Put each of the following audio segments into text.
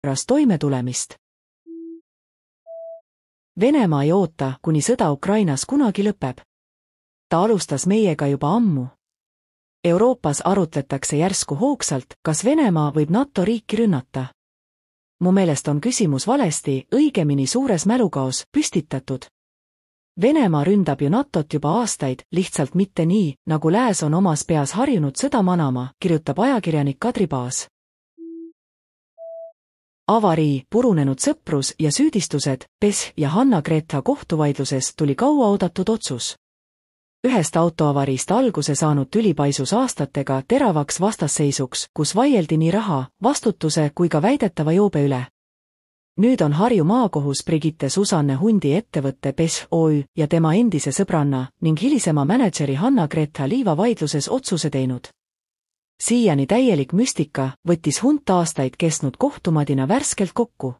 pärast toimetulemist. Venemaa ei oota, kuni sõda Ukrainas kunagi lõpeb. Ta alustas meiega juba ammu. Euroopas arutletakse järsku hoogsalt, kas Venemaa võib NATO riiki rünnata. Mu meelest on küsimus valesti, õigemini suures mälukaos, püstitatud. Venemaa ründab ju NATOt juba aastaid, lihtsalt mitte nii, nagu lääs on omas peas harjunud sõda manama, kirjutab ajakirjanik Kadri Baas. Avarii, purunenud sõprus ja süüdistused, PES ja Hanna-Greta kohtuvaidluses tuli kauaoodatud otsus. Ühest autoavariist alguse saanud tüli paisus aastatega teravaks vastasseisuks, kus vaieldi nii raha, vastutuse kui ka väidetava joobe üle. Nüüd on Harju maakohus Brigitte Susanne Hundi ettevõtte PES OÜ ja tema endise sõbranna ning hilisema mänedžeri Hanna-Greta Liiva vaidluses otsuse teinud. Siiani täielik müstika võttis Hunt aastaid kestnud kohtumadina värskelt kokku.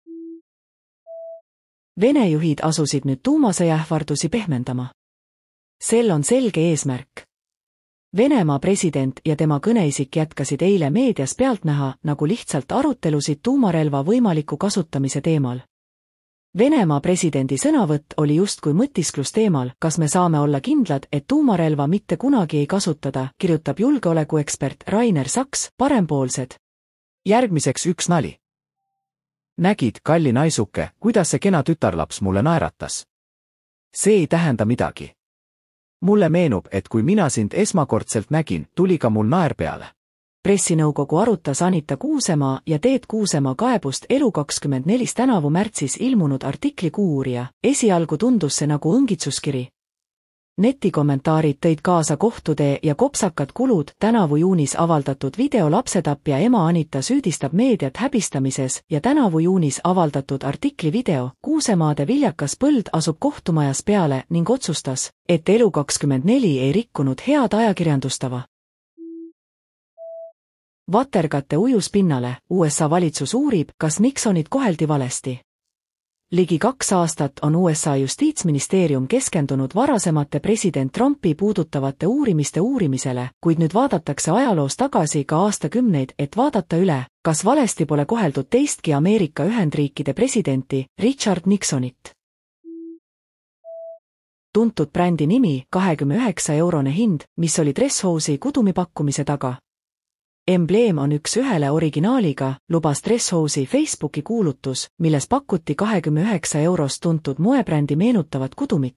Vene juhid asusid nüüd tuumasõjaähvardusi pehmendama. Sel on selge eesmärk. Venemaa president ja tema kõneisik jätkasid eile meedias pealtnäha nagu lihtsalt arutelusid tuumarelva võimaliku kasutamise teemal. Venemaa presidendi sõnavõtt oli justkui mõtisklus teemal, kas me saame olla kindlad, et tuumarelva mitte kunagi ei kasutada, kirjutab julgeolekuekspert Rainer Saks, Parempoolsed. Järgmiseks üks nali. Nägid, kalli naisuke, kuidas see kena tütarlaps mulle naeratas? See ei tähenda midagi. Mulle meenub, et kui mina sind esmakordselt nägin, tuli ka mul naer peale. Pressinõukogu arutas Anita Kuusemaa ja Teet Kuusemaa kaebust Elu24 tänavu märtsis ilmunud artikli Kuuurija. Esialgu tundus see nagu õngitsuskiri. Netikommentaarid tõid kaasa kohtutee ja kopsakad kulud. Tänavu juunis avaldatud video lapsetapja ema Anita süüdistab meediat häbistamises ja tänavu juunis avaldatud artikli video Kuusemaade viljakas põld asub kohtumajas peale ning otsustas, et Elu24 ei rikkunud head ajakirjandustava. Vatergate ujus pinnale. USA valitsus uurib, kas Nixonit koheldi valesti. Ligi 2 aastat on USA justiitsministeerium keskendunud varasemate president Trumpi puudutavate uurimiste uurimisele, kuid nüüd vaadatakse ajaloos tagasi ka aastakümneid, et vaadata üle, kas valesti pole koheldud teistki Ameerika Ühendriikide presidenti, Richard Nixonit. Tuntud brändi nimi, 29-eurone hind, mis oli Dresshouse'i kudumi pakkumise taga. Embleem on 1:1 originaaliga, lubas Dresshouse'i Facebooki kuulutus, milles pakuti 29 eurost tuntud moebrändi meelutavat kudumit.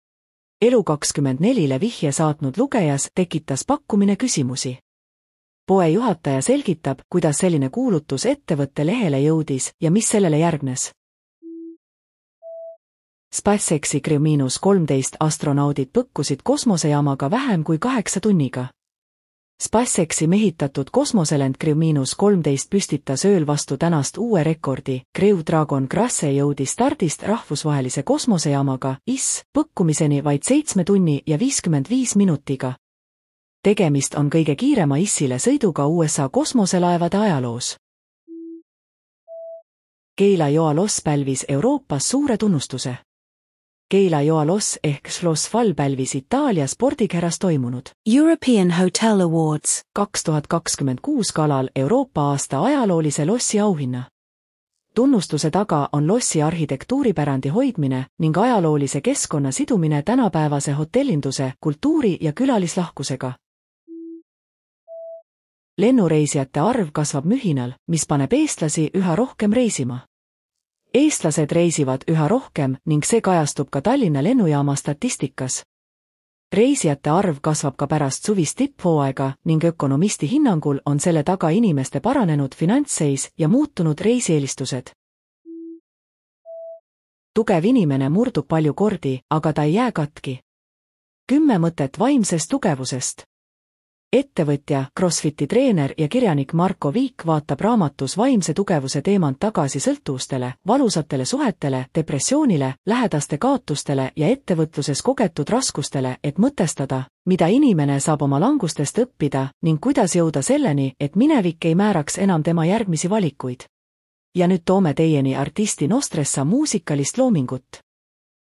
Elu24 vihje saatnud lugejas tekitas pakkumine küsimusi. Poe juhataja selgitab, kuidas selline kuulutus ettevõtte lehele jõudis ja mis sellele järgnes. SpaceXi Crew-13 astronaudid põkkusid kosmosejaamaga vähem kui 8 tunniga. SpaceXi mehitatud kosmoselend Crew-13 püstitas ööl vastu tänast uue rekordi. Crew Dragon Grasse jõudis stardist rahvusvahelise kosmosejaamaga IS põkkumiseni vaid 7 tunni ja 55 minutiga. Tegemist on kõige kiirema IS-ile sõiduga USA kosmoselaevade ajaloos. Keila-Joa loss pälvis Euroopas suure tunnustuse. Keila-Joa loss ehk Schloss Fall pälvis Itaalia spordikäras toimunud European Hotel Awards 2026 galal Euroopa aasta ajaloolise lossi auhinna. Tunnustuse taga on lossi arhitektuuripärandi hoidmine ning ajaloolise keskkonna sidumine tänapäevase hotellinduse, kultuuri ja külalislahkusega. Lennureisijate arv kasvab mühinal, mis paneb eestlasi üha rohkem reisima. Eestlased reisivad üha rohkem ning see kajastub ka Tallinna lennujaama statistikas. Reisijate arv kasvab ka pärast suvist tipphooaega ning ökonomisti hinnangul on selle taga inimeste paranenud finantsseis ja muutunud reisieelistused. Tugev inimene murdub palju kordi, aga ta ei jää katki. 10 mõtet vaimsest tugevusest. Ettevõtja, CrossFiti treener ja kirjanik Marko Viik vaatab raamatus vaimse tugevuse teemant tagasi sõltuvustele, valusatele suhetele, depressioonile, lähedaste kaotustele ja ettevõtluses kogetud raskustele, et mõtestada, mida inimene saab oma langustest õppida ning kuidas jõuda selleni, et minevik ei määraks enam tema järgmisi valikuid. Ja nüüd toome teieni artisti Nostressa muusikalist loomingut.